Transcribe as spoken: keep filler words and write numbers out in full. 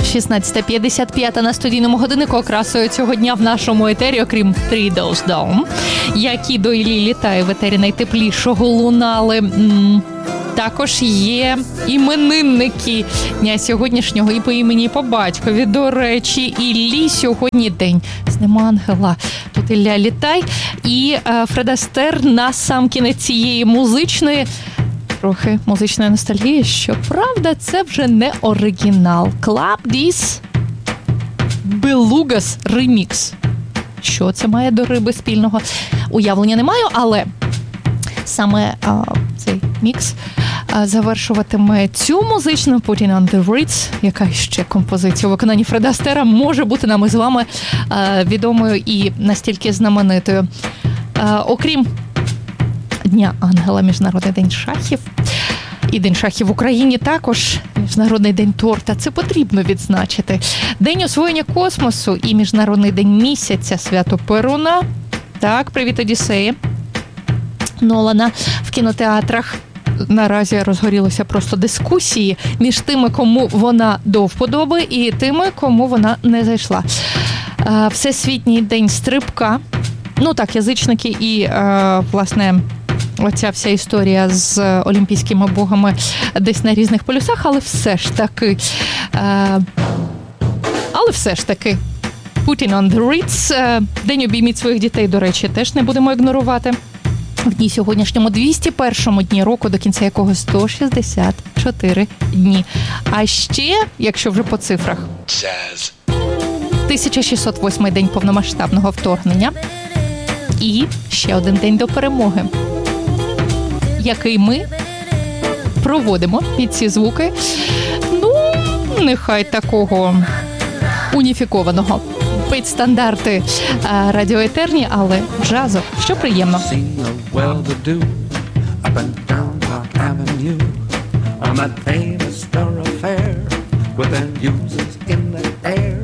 шістнадцята п'ятдесят п'ять на студійному годиннику. Окрасою цього дня в нашому етері, окрім Three Doors Down, які до Іллі літає в етері найтеплішого лунали. М- Також є іменинники дня сьогоднішнього і по імені, і по батькові. До речі, Іллі сьогодні день. З ним ангела. Тут Ілля літай. І е, Фред Астер на сам кінець цієї музичної, трохи музичної ностальгії. Щоправда, це вже не оригінал. Club This Belugas Remix. Що це має до риби спільного? Уявлення не маю, але саме а, цей мікс а, завершуватиме цю музичну Putting on the Ritz, яка ще композиція у виконанні Фреда Астера може бути нам із вами а, відомою і настільки знаменитою. А, окрім Дня Ангела, Міжнародний день шахів, і День шахів в Україні також, Міжнародний день торта. Це потрібно відзначити. День освоєння космосу і Міжнародний день місяця, свято Перуна. Так, привіт, Одіссеї Нолана. В кінотеатрах наразі розгорілися просто дискусії між тими, кому вона до вподоби, і тими, кому вона не зайшла. Всесвітній день стрибка. Ну так, язичники і, власне, оця вся історія з олімпійськими богами десь на різних полюсах, але все ж таки, але все ж таки, Putting on the Ritz, День обійміть своїх дітей, до речі, теж не будемо ігнорувати. В дні сьогоднішньому, двісті першому дні року, до кінця якого сто шістдесят чотири дні. А ще, якщо вже по цифрах, Jazz. тисяча шістсот восьмий день повномасштабного вторгнення і ще один день до перемоги, який ми проводимо під ці звуки, ну, нехай такого уніфікованого, під стандарти а, радіоетерні, але джазу, що приємно. On that famous thoroughfare with their users in the air.